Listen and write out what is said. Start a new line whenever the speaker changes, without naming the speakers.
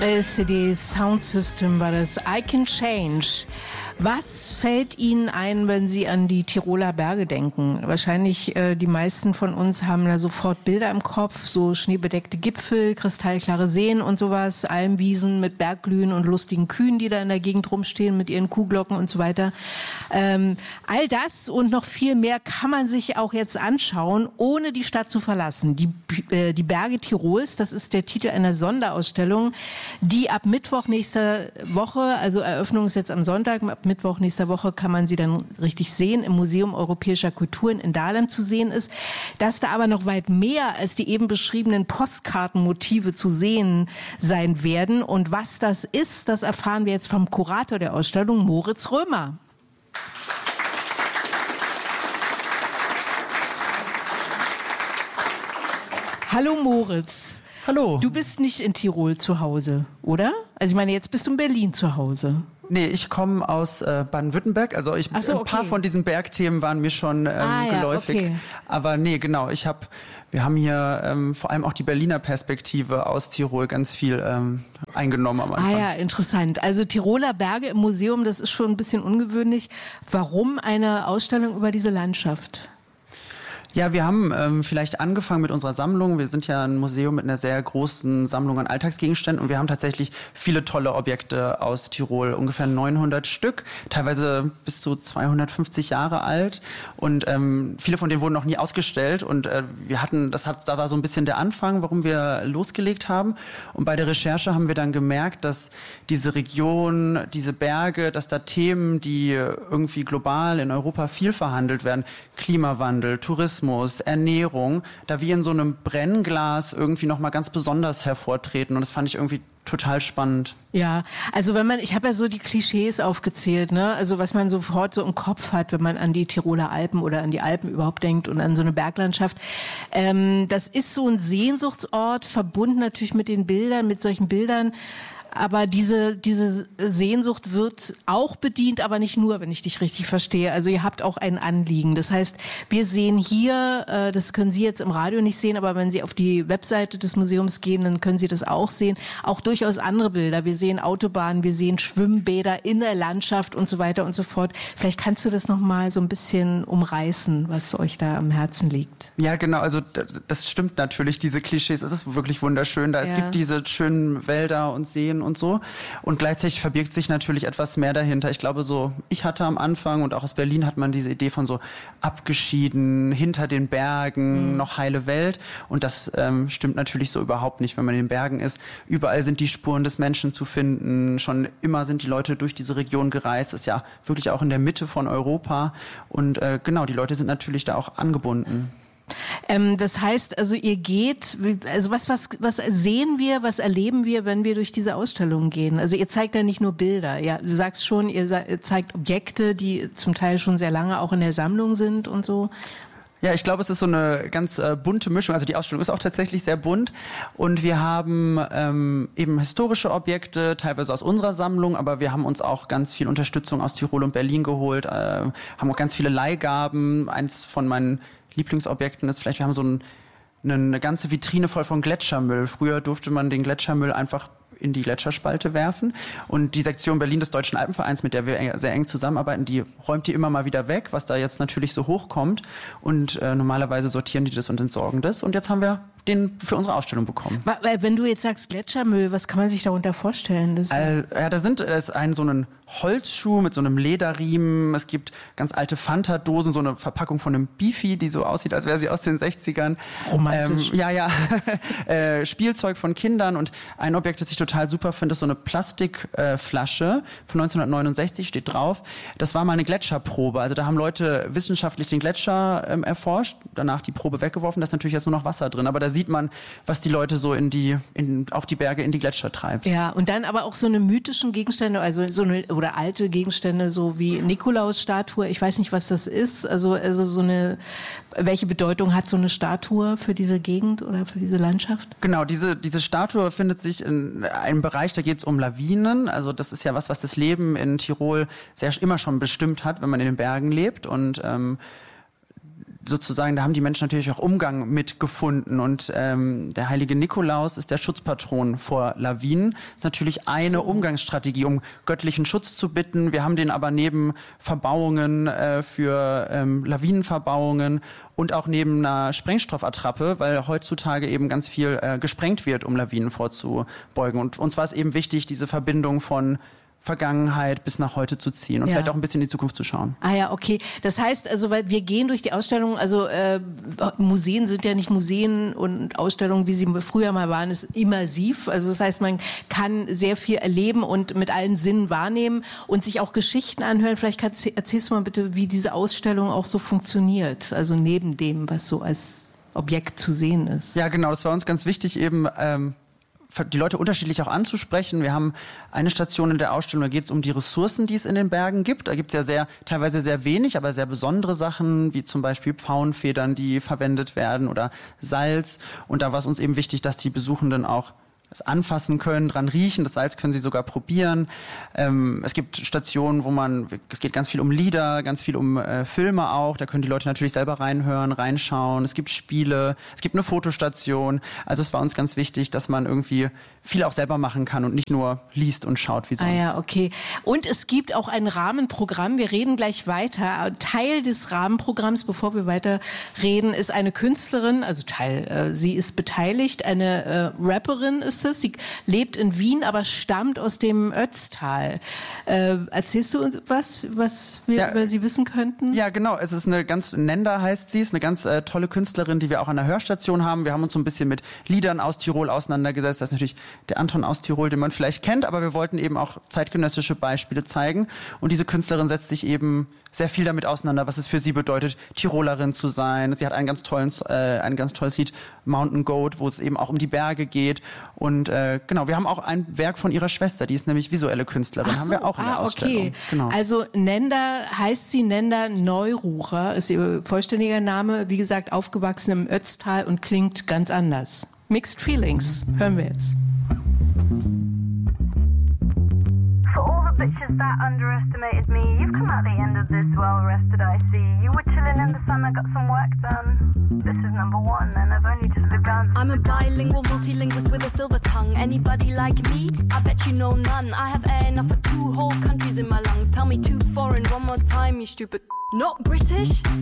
LCD Sound System war das. I Can Change. Was fällt Ihnen ein, wenn Sie an die Tiroler Berge denken? Wahrscheinlich die meisten von uns haben da sofort Bilder im Kopf, so schneebedeckte Gipfel, kristallklare Seen und sowas, Almwiesen mit Bergglühen und lustigen Kühen, die da in der Gegend rumstehen mit ihren Kuhglocken und so weiter. All das und noch viel mehr kann man sich auch jetzt anschauen, ohne die Stadt zu verlassen. Die Berge Tirols, das ist der Titel einer Sonderausstellung, die ab Mittwoch nächster Woche, also Eröffnung ist jetzt am Sonntag, ab Mittwoch nächster Woche kann man sie dann richtig sehen, im Museum Europäischer Kulturen in Dahlem zu sehen ist. Dass da aber noch weit mehr als die eben beschriebenen Postkartenmotive zu sehen sein werden. Und was das ist, das erfahren wir jetzt vom Kurator der Ausstellung, Moritz Römer. Hallo Moritz.
Hallo.
Du bist nicht in Tirol zu Hause, oder? Also ich meine, jetzt bist du in Berlin zu Hause.
Nee, ich komme aus Baden-Württemberg. Also ein paar von diesen Bergthemen waren mir schon geläufig. Ja, okay. Aber nee, genau. Wir haben hier vor allem auch die Berliner Perspektive aus Tirol ganz viel eingenommen am Anfang.
Ah ja, interessant. Also Tiroler Berge im Museum, das ist schon ein bisschen ungewöhnlich. Warum eine Ausstellung über diese Landschaft?
Ja, wir haben vielleicht angefangen mit unserer Sammlung. Wir sind ja ein Museum mit einer sehr großen Sammlung an Alltagsgegenständen und wir haben tatsächlich viele tolle Objekte aus Tirol, ungefähr 900 Stück, teilweise bis zu 250 Jahre alt und viele von denen wurden noch nie ausgestellt und da war so ein bisschen der Anfang, warum wir losgelegt haben und bei der Recherche haben wir dann gemerkt, dass diese Region, diese Berge, dass da Themen, die irgendwie global in Europa viel verhandelt werden, Klimawandel, Tourismus, Ernährung, da wie in so einem Brennglas irgendwie nochmal ganz besonders hervortreten. Und das fand ich irgendwie total spannend.
Ja, also ich habe ja so die Klischees aufgezählt, ne? Also was man sofort so im Kopf hat, wenn man an die Tiroler Alpen oder an die Alpen überhaupt denkt und an so eine Berglandschaft. Das ist so ein Sehnsuchtsort, verbunden natürlich mit den Bildern, mit solchen Bildern. Aber diese Sehnsucht wird auch bedient, aber nicht nur, wenn ich dich richtig verstehe. Also ihr habt auch ein Anliegen. Das heißt, wir sehen hier, das können Sie jetzt im Radio nicht sehen, aber wenn Sie auf die Webseite des Museums gehen, dann können Sie das auch sehen. Auch durchaus andere Bilder. Wir sehen Autobahnen, wir sehen Schwimmbäder in der Landschaft und so weiter und so fort. Vielleicht kannst du das nochmal so ein bisschen umreißen, was euch da am Herzen liegt.
Ja, genau. Also das stimmt natürlich, diese Klischees. Es ist wirklich wunderschön. Es gibt diese schönen Wälder und Seen und so. Und gleichzeitig verbirgt sich natürlich etwas mehr dahinter. Ich glaube ich hatte am Anfang und auch aus Berlin hat man diese Idee von so abgeschieden, hinter den Bergen, noch heile Welt. Und das stimmt natürlich so überhaupt nicht, wenn man in den Bergen ist. Überall sind die Spuren des Menschen zu finden. Schon immer sind die Leute durch diese Region gereist. Das ist ja wirklich auch in der Mitte von Europa. Und genau, die Leute sind natürlich da auch angebunden.
Das heißt, also ihr geht, also was sehen wir, was erleben wir, wenn wir durch diese Ausstellung gehen? Also ihr zeigt ja nicht nur Bilder, ja, du sagst schon, ihr zeigt Objekte, die zum Teil schon sehr lange auch in der Sammlung sind und so.
Ja, ich glaube, es ist so eine ganz bunte Mischung. Also die Ausstellung ist auch tatsächlich sehr bunt. Und wir haben eben historische Objekte, teilweise aus unserer Sammlung, aber wir haben uns auch ganz viel Unterstützung aus Tirol und Berlin geholt, haben auch ganz viele Leihgaben. Eins von meinen Lieblingsobjekten ist vielleicht, wir haben eine ganze Vitrine voll von Gletschermüll. Früher durfte man den Gletschermüll einfach in die Gletscherspalte werfen. Und die Sektion Berlin des Deutschen Alpenvereins, mit der wir sehr eng zusammenarbeiten, die räumt die immer mal wieder weg, was da jetzt natürlich so hochkommt. Und normalerweise sortieren die das und entsorgen das. Und jetzt haben wir den für unsere Ausstellung bekommen.
Wenn du jetzt sagst Gletschermüll, was kann man sich darunter vorstellen?
Da ist so ein Holzschuh mit so einem Lederriemen. Es gibt ganz alte Fanta-Dosen, so eine Verpackung von einem Beefy, die so aussieht, als wäre sie aus den 60ern.
Romantisch.
Spielzeug von Kindern. Und ein Objekt, das ich total super finde, ist so eine Plastikflasche von 1969, steht drauf. Das war mal eine Gletscherprobe. Also da haben Leute wissenschaftlich den Gletscher erforscht, danach die Probe weggeworfen. Da ist natürlich jetzt nur noch Wasser drin. Aber da sieht man, was die Leute so auf die Berge, in die Gletscher treibt.
Ja, und dann aber auch so eine mythischen Gegenstände, also oder alte Gegenstände, so wie Nikolaus-Statue. Ich weiß nicht, was das ist. Also welche Bedeutung hat so eine Statue für diese Gegend oder für diese Landschaft?
Genau, diese Statue findet sich in einem Bereich, da geht es um Lawinen. Also das ist ja was das Leben in Tirol immer schon bestimmt hat, wenn man in den Bergen lebt. Und sozusagen, da haben die Menschen natürlich auch Umgang mitgefunden und der heilige Nikolaus ist der Schutzpatron vor Lawinen. Das ist natürlich eine Umgangsstrategie, um göttlichen Schutz zu bitten. Wir haben den aber neben Verbauungen für Lawinenverbauungen und auch neben einer Sprengstoffattrappe, weil heutzutage eben ganz viel gesprengt wird, um Lawinen vorzubeugen. Und uns war es eben wichtig, diese Verbindung von Vergangenheit bis nach heute zu ziehen und vielleicht auch ein bisschen in die Zukunft zu schauen.
Ah ja, okay. Das heißt, also, weil wir gehen durch die Ausstellung, also Museen sind ja nicht Museen und Ausstellungen, wie sie früher mal waren, ist immersiv. Also das heißt, man kann sehr viel erleben und mit allen Sinnen wahrnehmen und sich auch Geschichten anhören. Vielleicht erzählst du mal bitte, wie diese Ausstellung auch so funktioniert, also neben dem, was so als Objekt zu sehen ist.
Ja, genau, das war uns ganz wichtig, eben die Leute unterschiedlich auch anzusprechen. Wir haben eine Station in der Ausstellung, da geht es um die Ressourcen, die es in den Bergen gibt. Da gibt es ja teilweise sehr wenig, aber sehr besondere Sachen, wie zum Beispiel Pfauenfedern, die verwendet werden oder Salz. Und da war es uns eben wichtig, dass die Besuchenden auch es anfassen können, dran riechen. Das Salz können sie sogar probieren. Es gibt Stationen, es geht ganz viel um Lieder, ganz viel um Filme auch. Da können die Leute natürlich selber reinhören, reinschauen. Es gibt Spiele, es gibt eine Fotostation. Also es war uns ganz wichtig, dass man irgendwie viel auch selber machen kann und nicht nur liest und schaut wie sonst.
Ah ja, okay. Und es gibt auch ein Rahmenprogramm. Wir reden gleich weiter. Teil des Rahmenprogramms, bevor wir weiter reden, ist eine Künstlerin, also sie ist beteiligt, eine Rapperin ist es. Sie lebt in Wien, aber stammt aus dem Ötztal. Erzählst du uns was wir über sie wissen könnten?
Ja, genau. Es ist Nenda heißt sie, ist eine ganz tolle Künstlerin, die wir auch an der Hörstation haben. Wir haben uns so ein bisschen mit Liedern aus Tirol auseinandergesetzt. Das ist natürlich der Anton aus Tirol, den man vielleicht kennt, aber wir wollten eben auch zeitgenössische Beispiele zeigen. Und diese Künstlerin setzt sich eben sehr viel damit auseinander, was es für sie bedeutet, Tirolerin zu sein. Sie hat ein ganz tolles Lied, Mountain Goat, wo es eben auch um die Berge geht. Und genau, wir haben auch ein Werk von ihrer Schwester, die ist nämlich visuelle Künstlerin, haben wir auch in der Ausstellung.
Okay.
Genau.
Also Nenda Neururer, ist ihr vollständiger Name, wie gesagt, aufgewachsen im Ötztal und klingt ganz anders. Mixed Feelings, hören wir jetzt.
For all the bitches that underestimated me, you've come out the end of this well rested, I see. You were chilling in the sun, I got some work done. This is number one, and I've only just begun. I'm a bilingual multilingualist with a silver tongue. Anybody like me? I bet you know none. I have air enough for 2 whole countries in my lungs. Tell me 2 foreign one more time, you stupid. Not British?